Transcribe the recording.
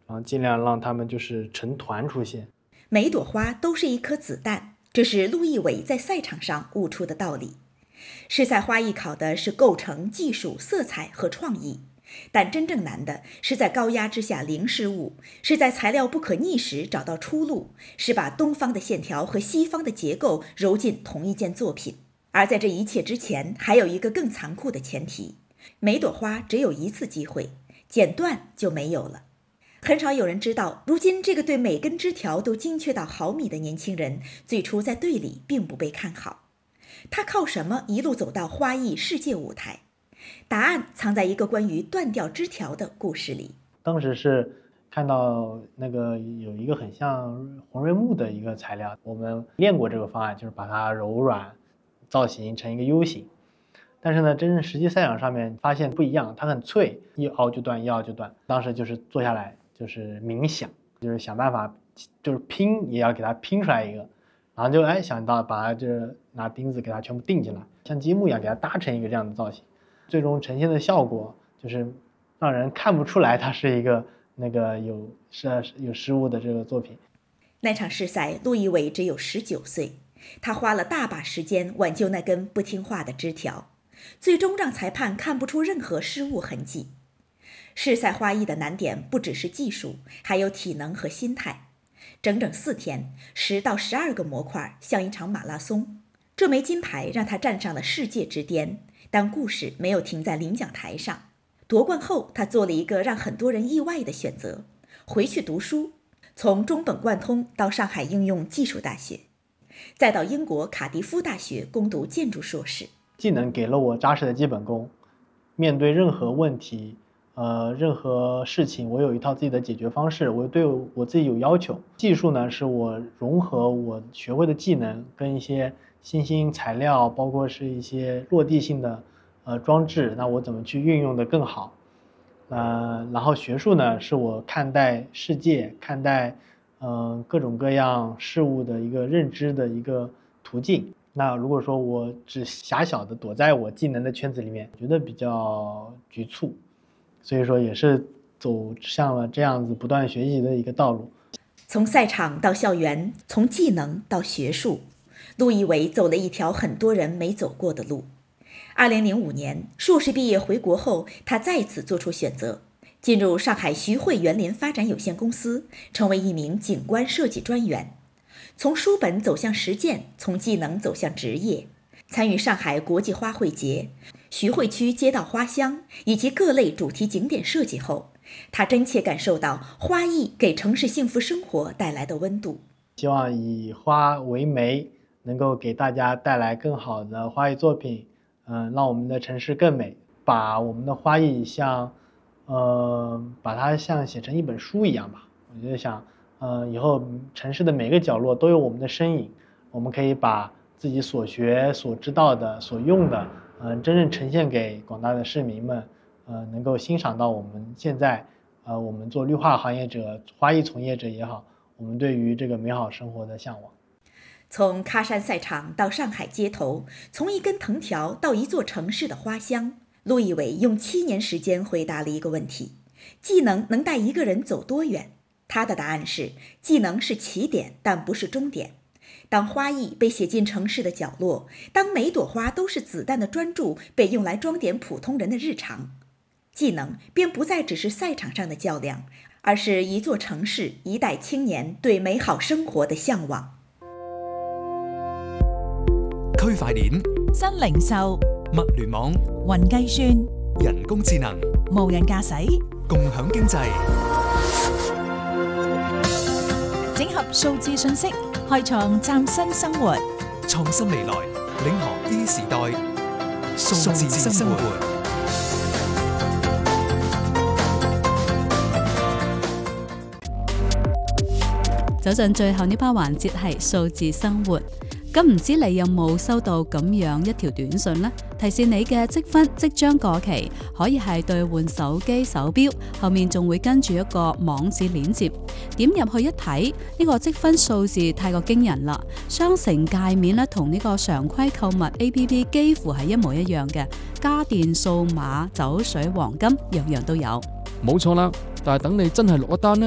然后尽量让他们就是成团出现。 每朵花都是一颗子弹，这是陆毅伟在赛场上悟出的道理。试赛花艺考的是构成、技术、色彩和创意，但真正难的是在高压之下零失误，是在材料不可逆时找到出路，是把东方的线条和西方的结构揉进同一件作品。而在这一切之前，还有一个更残酷的前提：每朵花只有一次机会，剪断就没有了。很少有人知道，如今这个对每根枝条都精确到毫米的年轻人，最初在队里并不被看好。他靠什么一路走到花艺世界舞台？答案藏在一个关于断掉枝条的故事里。 当时是看到那个有一个很像红瑞木的一个材料，我们练过这个方案，就是把它柔软造型成一个 U 型。但是呢，真正实际赛场上面发现不一样，它很脆，一凹就断，一凹就断。当时就是坐下来就是冥想，就是想办法，就是拼也要给它拼出来一个，然后就想到把它就是拿钉子给它全部钉进来，像积木一样给它搭成一个这样的造型。最终呈现的效果就是让人看不出来它是一个那个有失误的这个作品。 那场试赛，陆毅伟只有19岁，他花了大把时间挽救那根不听话的枝条，最终让裁判看不出任何失误痕迹。试赛花艺的难点不只是技术，还有体能和心态。整整4天，10到12个模块，像一场马拉松。这枚金牌让他站上了世界之巅，但故事没有停在领奖台上。夺冠后，他做了一个让很多人意外的选择，回去读书，从中本贯通到上海应用技术大学，再到英国卡迪夫大学攻读建筑硕士。 技能给了我扎实的基本功，面对任何问题任何事情我有一套自己的解决方式，我对我自己有要求。技术呢，是我融合我学会的技能跟一些新兴材料，包括是一些落地性的装置，那我怎么去运用的更好。然后学术呢，是我看待世界、看待各种各样事物的一个认知的一个途径。那如果说我只狭小的躲在我技能的圈子里面，觉得比较局促，所以说也是走向了这样子不断学习的一个道路。 从赛场到校园，从技能到学术，陆毅伟走了一条很多人没走过的路。2005年硕士毕业回国后，他再次做出选择，进入上海徐汇园林发展有限公司，成为一名景观设计专员。从书本走向实践，从技能走向职业，参与上海国际花卉节、徐汇区街道花香以及各类主题景点设计后，他真切感受到花艺给城市幸福生活带来的温度。 希望以花为媒，能够给大家带来更好的花艺作品，让我们的城市更美。把我们的花艺把它像写成一本书一样吧。我就想，以后城市的每个角落都有我们的身影，我们可以把自己所学、所知道的、所用的，真正呈现给广大的市民们，能够欣赏到我们现在，我们做绿化行业者、花艺从业者也好，我们对于这个美好生活的向往。 从喀山赛场到上海街头，从一根藤条到一座城市的花香，陆毅伟用7年时间回答了一个问题：技能能带一个人走多远？他的答案是，技能是起点，但不是终点。当花艺被写进城市的角落，当每朵花都是子弹的专注被用来装点普通人的日常，技能便不再只是赛场上的较量，而是一座城市、一代青年对美好生活的向往。 區塊鏈、 新零售、 物聯網、 雲計算、 人工智能、 無人駕駛、 共享經濟， 整合數字信息，開創嶄新生活。 創新未來，領航 E 時代，數字生活。 走進最後呢 part 環節係數字生活。咁唔知你有冇收到咁樣一條短信呢？提示你嘅積分即將過期，可以係兌換手機手錶，後面仲會跟住一個網址鏈接，點入去一睇，呢個積分數字太過驚人啦！商城界面咧同呢個常規購物 APP 幾乎係一模一樣嘅，家電、數碼、酒水、黃金，樣樣都有。 冇錯啦，但係等你真係落一單呢